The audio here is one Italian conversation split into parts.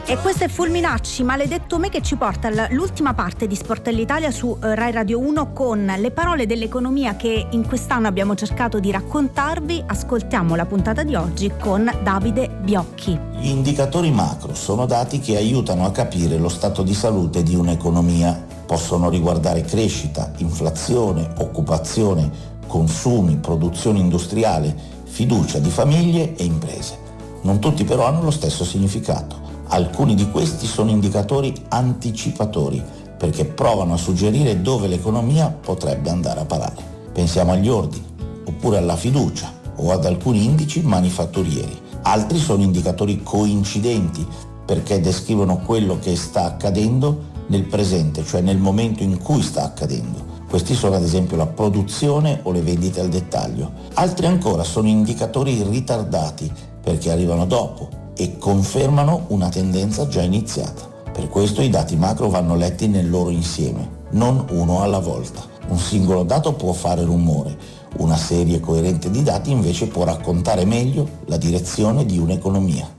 E questo è Fulminacci, maledetto me, che ci porta all'ultima parte di Sportello Italia su Rai Radio 1 con le parole dell'economia che in quest'anno abbiamo cercato di raccontarvi. Ascoltiamo la puntata di oggi con Davide Biocchi. Gli indicatori macro sono dati che aiutano a capire lo stato di salute di un'economia. Possono riguardare crescita, inflazione, occupazione, consumi, produzione industriale, fiducia di famiglie e imprese. Non tutti però hanno lo stesso significato. Alcuni di questi sono indicatori anticipatori perché provano a suggerire dove l'economia potrebbe andare a parare. Pensiamo agli ordini, oppure alla fiducia o ad alcuni indici manifatturieri. Altri sono indicatori coincidenti perché descrivono quello che sta accadendo nel presente, cioè nel momento in cui sta accadendo. Questi sono ad esempio la produzione o le vendite al dettaglio. Altri ancora sono indicatori ritardati perché arrivano dopo e confermano una tendenza già iniziata. Per questo i dati macro vanno letti nel loro insieme, non uno alla volta. Un singolo dato può fare rumore, una serie coerente di dati invece può raccontare meglio la direzione di un'economia.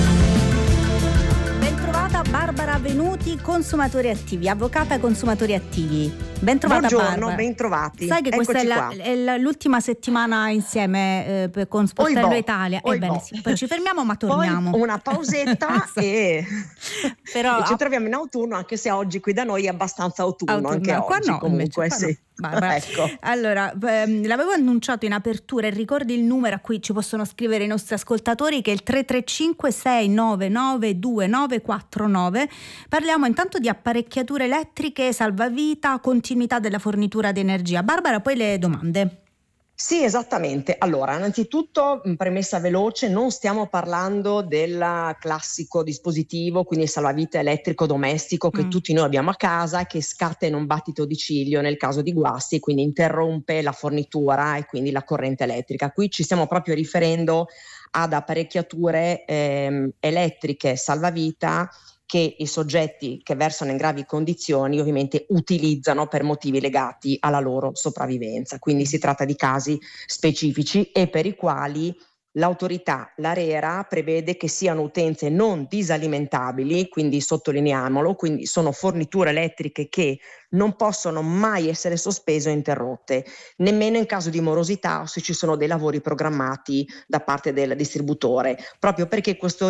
Barbara Venuti, consumatori attivi, avvocata consumatori attivi. Ben trovata. Buongiorno, Barbara. ben trovati. Sai che questa è l'ultima settimana insieme con Sportello Italia. Ebbene sì, poi ci fermiamo ma torniamo. Poi una pausetta e però ci troviamo in autunno, anche se oggi qui da noi è abbastanza autunno anche qua oggi no, comunque invece, sì. Ecco. Allora, l'avevo annunciato in apertura e ricordi il numero a cui ci possono scrivere i nostri ascoltatori, che è il 335 699 2949. Parliamo intanto di apparecchiature elettriche, salvavita, continuità della fornitura di energia. Barbara, poi le domande. Sì, esattamente. Allora, innanzitutto, premessa veloce, non stiamo parlando del classico dispositivo, quindi il salvavita elettrico domestico che tutti noi abbiamo a casa e che scatena un battito di ciglio nel caso di guasti, quindi interrompe la fornitura e quindi la corrente elettrica. Qui ci stiamo proprio riferendo ad apparecchiature elettriche salvavita che i soggetti che versano in gravi condizioni ovviamente utilizzano per motivi legati alla loro sopravvivenza. Quindi si tratta di casi specifici e per i quali l'autorità, l'ARERA, prevede che siano utenze non disalimentabili, quindi sottolineiamolo, quindi sono forniture elettriche che non possono mai essere sospese o interrotte, nemmeno in caso di morosità o se ci sono dei lavori programmati da parte del distributore, proprio perché questo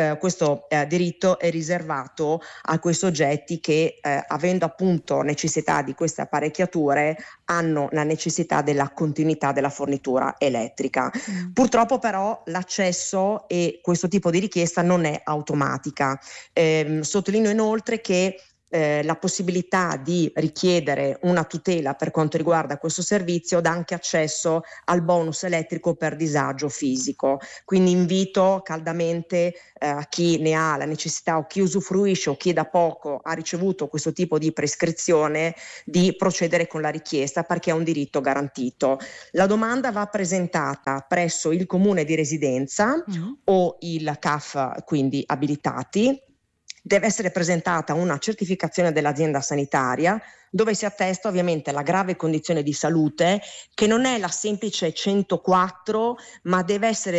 diritto è riservato a quei soggetti che, avendo appunto necessità di queste apparecchiature, hanno la necessità della continuità della fornitura elettrica. Purtroppo però l'accesso e questo tipo di richiesta non è automatica. Sottolineo inoltre che la possibilità di richiedere una tutela per quanto riguarda questo servizio dà anche accesso al bonus elettrico per disagio fisico, quindi invito caldamente a chi ne ha la necessità o chi usufruisce o chi da poco ha ricevuto questo tipo di prescrizione di procedere con la richiesta perché è un diritto garantito. La domanda va presentata presso il comune di residenza o il CAF, quindi abilitati. Deve essere presentata una certificazione dell'azienda sanitaria dove si attesta ovviamente la grave condizione di salute, che non è la semplice 104, ma deve essere